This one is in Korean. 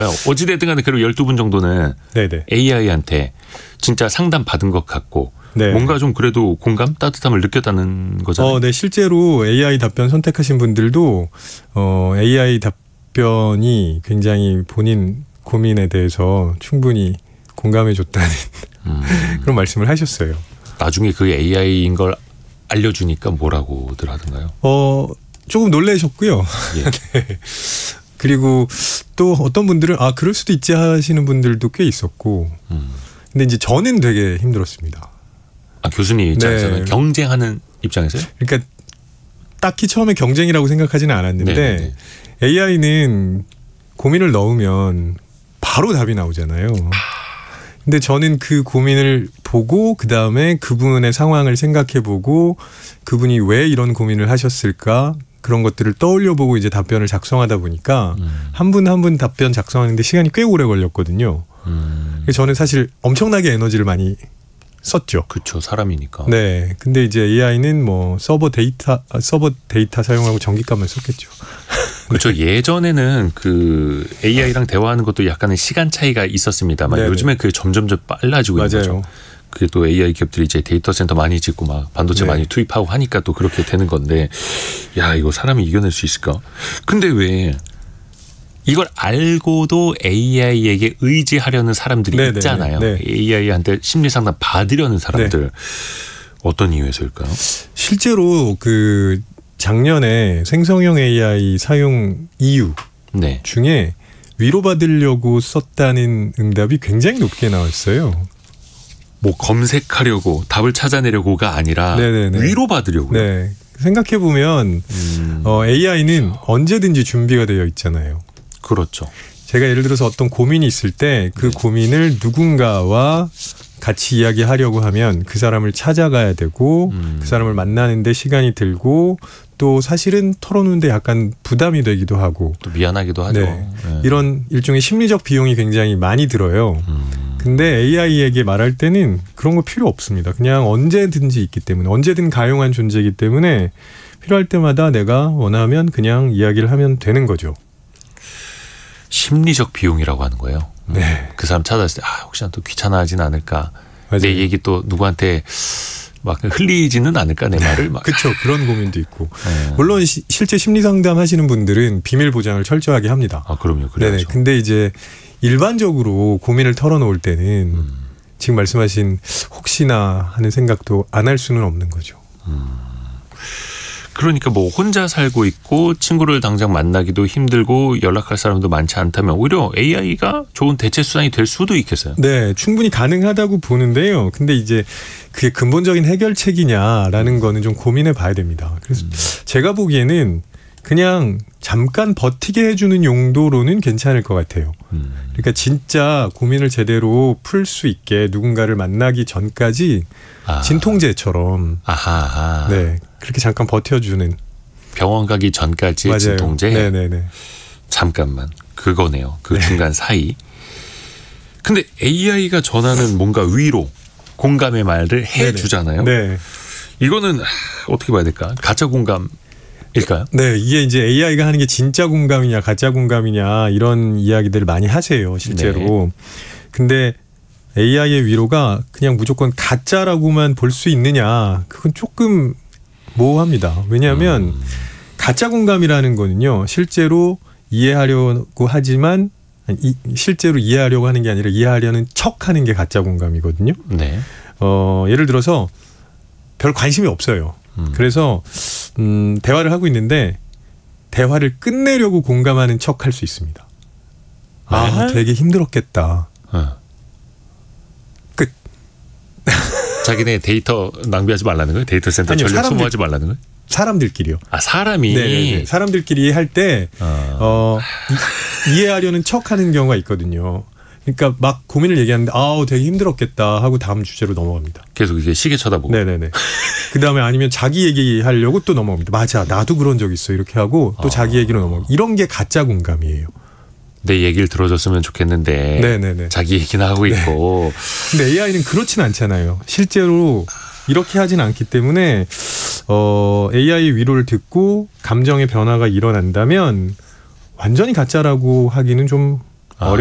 어찌됐든 간에 그리고 12분 정도는 네네. AI한테 진짜 상담 받은 것 같고 네. 뭔가 좀 그래도 공감, 따뜻함을 느꼈다는 거잖아요. 네, 실제로 AI 답변 선택하신 분들도 AI 답변이 굉장히 본인 고민에 대해서 충분히 공감해 줬다는 그런 말씀을 하셨어요. 나중에 그게 AI인 걸 알려주니까 뭐라고들 하던가요? 조금 놀라셨고요. 예. 네. 그리고 또 어떤 분들은 그럴 수도 있지 하시는 분들도 꽤 있었고 근데 이제 저는 되게 힘들었습니다. 교수님 입장에서는 네. 경쟁하는 입장에서요? 그러니까 딱히 처음에 경쟁이라고 생각하지는 않았는데 네네네. AI는 고민을 넣으면 바로 답이 나오잖아요. 근데 저는 그 고민을 보고 그다음에 그분의 상황을 생각해보고 그분이 왜 이런 고민을 하셨을까 그런 것들을 떠올려보고 이제 답변을 작성하다 보니까 한 분 한 분 답변 작성하는데 시간이 꽤 오래 걸렸거든요. 그래서 저는 사실 엄청나게 에너지를 많이 썼죠. 그렇죠. 사람이니까. 네. 근데 이제 AI는 뭐 서버 데이터 사용하고 전기값만 썼겠죠. 그렇죠. 예전에는 그 AI랑 대화하는 것도 약간의 시간 차이가 있었습니다만 네네. 요즘에 그게 점점 빨라지고 있는 맞아요. 거죠. 그게 또 AI 기업들이 이제 데이터 센터 많이 짓고 막 반도체 네. 많이 투입하고 하니까 또 그렇게 되는 건데, 야, 이거 사람이 이겨낼 수 있을까? 근데 왜 이걸 알고도 AI에게 의지하려는 사람들이 네네네. 있잖아요. 네. AI한테 심리 상담 받으려는 사람들. 네. 어떤 이유에서일까요? 실제로 그 작년에 생성형 AI 사용 이유 네. 중에 위로받으려고 썼다는 응답이 굉장히 높게 나왔어요. 뭐 검색하려고 답을 찾아내려고가 아니라 네네네. 위로받으려고요. 네. 생각해보면 AI는 언제든지 준비가 되어 있잖아요. 그렇죠. 제가 예를 들어서 어떤 고민이 있을 때 그 고민을 누군가와 같이 이야기하려고 하면 그 사람을 찾아가야 되고 그 사람을 만나는데 시간이 들고 또 사실은 털어놓는데 약간 부담이 되기도 하고 또 미안하기도 하죠. 네. 네. 이런 일종의 심리적 비용이 굉장히 많이 들어요. 근데 AI에게 말할 때는 그런 거 필요 없습니다. 그냥 언제든지 있기 때문에 언제든 가용한 존재이기 때문에 필요할 때마다 내가 원하면 그냥 이야기를 하면 되는 거죠. 심리적 비용이라고 하는 거예요. 네. 그 사람 찾아왔을 때 혹시나 또 귀찮아하진 않을까. 맞아요. 내 얘기 또 누구한테 막 흘리지는 않을까 내 말을 막. 그렇죠. 그런 고민도 있고. 네. 물론 실제 심리 상담 하시는 분들은 비밀 보장을 철저하게 합니다. 그럼요. 네네. 그래야죠. 근데 이제 일반적으로 고민을 털어놓을 때는 지금 말씀하신 혹시나 하는 생각도 안 할 수는 없는 거죠. 그러니까 뭐 혼자 살고 있고 친구를 당장 만나기도 힘들고 연락할 사람도 많지 않다면 오히려 AI가 좋은 대체 수단이 될 수도 있겠어요. 네, 충분히 가능하다고 보는데요. 근데 이제 그게 근본적인 해결책이냐라는 거는 좀 고민해 봐야 됩니다. 그래서 제가 보기에는 그냥 잠깐 버티게 해주는 용도로는 괜찮을 것 같아요. 그러니까 진짜 고민을 제대로 풀 수 있게 누군가를 만나기 전까지 진통제처럼 아하. 네, 그렇게 잠깐 버텨주는. 병원 가기 전까지의 진통제. 네네네. 잠깐만 그거네요. 그 중간 사이. 근데 AI가 전하는 뭔가 위로 공감의 말을 해주잖아요. 네. 이거는 어떻게 봐야 될까? 가짜 공감일까요? 네, 이게 이제 AI가 하는 게 진짜 공감이냐 가짜 공감이냐 이런 이야기들을 많이 하세요, 실제로. 네. 근데 AI의 위로가 그냥 무조건 가짜라고만 볼 수 있느냐, 그건 조금 모호합니다. 왜냐하면 가짜 공감이라는 거는요, 실제로 이해하려고 하지만 실제로 이해하려고 하는 게 아니라 이해하려는 척하는 게 가짜 공감이거든요. 네. 예를 들어서 별 관심이 없어요. 그래서 대화를 하고 있는데 대화를 끝내려고 공감하는 척 할 수 있습니다. 되게 힘들었겠다. 끝. 자기네 데이터 낭비하지 말라는 거예요? 데이터 센터 아니요, 전력 소모하지 말라는 거예요? 사람들끼리요. 사람이. 네네네. 사람들끼리 할 때 이해하려는 척하는 경우가 있거든요. 그러니까 막 고민을 얘기하는데 되게 힘들었겠다 하고 다음 주제로 넘어갑니다. 계속 이게 시계 쳐다보고. 네네네. 그다음에 아니면 자기 얘기하려고 또 넘어갑니다. 맞아, 나도 그런 적 있어 이렇게 하고 또 자기 얘기로 넘어가고. 이런 게 가짜 공감이에요. 내 얘기를 들어줬으면 좋겠는데 네네네. 자기 얘기나 하고 있고. 근데 AI는 그렇진 않잖아요. 실제로 이렇게 하진 않기 때문에 AI의 위로를 듣고 감정의 변화가 일어난다면 완전히 가짜라고 하기는 좀